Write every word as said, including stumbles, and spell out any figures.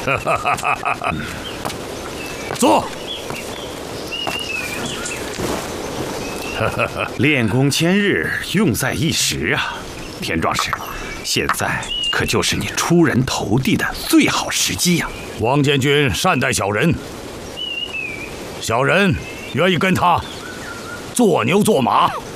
坐。 练功千日，用在一时啊！田壮士，现在可就是你出人头地的最好时机呀！ 王监军善待小人，小人愿意跟他做牛做马。